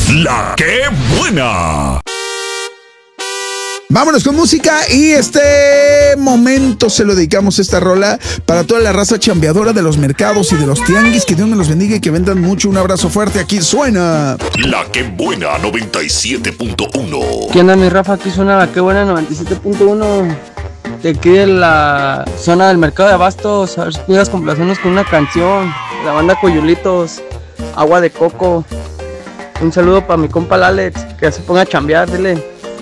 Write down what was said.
La que buena. Vámonos con música y este momento se lo dedicamos esta rola para toda la raza chambeadora de los mercados y de los tianguis. Que Dios me los bendiga y que vendan mucho. Un abrazo fuerte. Aquí suena La que buena 97.1. ¿Qué onda, mi Rafa? Aquí suena La que buena 97.1. De aquí de la zona del mercado de Abastos. A ver si puedas complacernos con una canción. La banda Coyulitos, Agua de Coco. Un saludo para mi compa el Alex, que se ponga a chambear, dile.